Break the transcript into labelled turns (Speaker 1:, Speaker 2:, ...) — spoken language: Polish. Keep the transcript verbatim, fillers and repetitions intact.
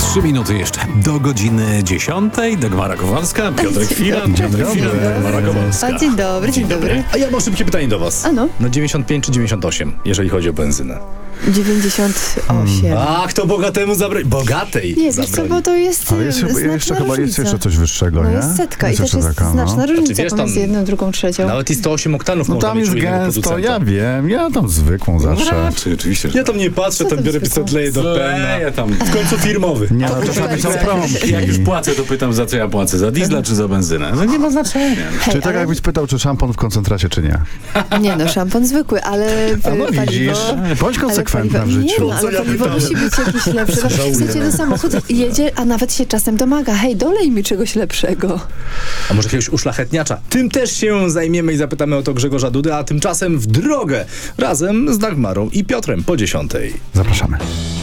Speaker 1: Trzy minuty jeszcze do godziny dziesiątej. Dagmara Kowalska, Piotr Chwila.
Speaker 2: Dzień dobry.
Speaker 1: Dagmara Kowalska.
Speaker 2: A, dzień dobry, dzień dobry.
Speaker 3: A ja mam szybkie pytanie do was.
Speaker 2: Ano?
Speaker 3: No dziewięćdziesiąt pięć czy dziewięćdziesiąt osiem, jeżeli chodzi o benzynę?
Speaker 2: dziewięćdziesiąt osiem.
Speaker 3: Ach, to bogatemu zabroni. Bogatej
Speaker 2: Nie, wiesz co, bo to jest
Speaker 4: Ale jest chyba,
Speaker 2: znaczna
Speaker 4: jeszcze chyba jest
Speaker 2: różnica.
Speaker 4: jeszcze coś wyższego,
Speaker 2: No
Speaker 4: nie?
Speaker 2: jest setka i
Speaker 4: Jest
Speaker 2: też
Speaker 4: jeszcze
Speaker 2: jest
Speaker 4: taka, no.
Speaker 2: znaczna różnica
Speaker 3: Znaczy, wiesz,
Speaker 2: pomiędzy
Speaker 3: tam-
Speaker 2: jedną, drugą, trzecią.
Speaker 3: Nawet i sto osiem oktanów
Speaker 4: No
Speaker 3: można
Speaker 4: tam
Speaker 3: mieć
Speaker 4: jest
Speaker 3: u innego
Speaker 4: gęsto,
Speaker 3: producenta.
Speaker 4: ja wiem, ja tam zwykłą zawsze.
Speaker 1: Raczej, oczywiście. że
Speaker 3: Ja tam nie patrzę,
Speaker 2: Co
Speaker 3: tam
Speaker 2: tam
Speaker 3: biorę
Speaker 2: zwykłą?
Speaker 3: pistolej do pełna.
Speaker 1: Ja tam.
Speaker 3: W końcu firmowy.
Speaker 4: Nie, no czasami są promki.
Speaker 1: Jak już płacę, to pytam, za co ja płacę. Za diesla czy za benzynę? No nie ma znaczenia.
Speaker 2: Hej,
Speaker 4: Czyli tak
Speaker 2: ale-
Speaker 4: jakbyś spytał, czy szampon w koncentracie, czy nie.
Speaker 2: Nie no, szampon zwykły, ale
Speaker 4: A no
Speaker 2: paliwo...
Speaker 4: widzisz, bądź
Speaker 2: ale
Speaker 4: konsekwentna w
Speaker 2: paliwo-
Speaker 4: życiu.
Speaker 2: Nie no, ale
Speaker 3: ja
Speaker 2: paliwo
Speaker 3: pytałem?
Speaker 2: musi być jakieś lepsze. No,
Speaker 3: Żałuję.
Speaker 2: Słuchajcie, no samochód jedzie, a nawet się czasem domaga. Hej, dolej mi czegoś lepszego.
Speaker 3: A może jakiegoś uszlachetniacza? Tym też się zajmiemy i zapytamy o to Grzegorza Dudy, a tymczasem w drogę razem z Dagmarą i Piotrem po dziesiątej.
Speaker 4: Zapraszamy.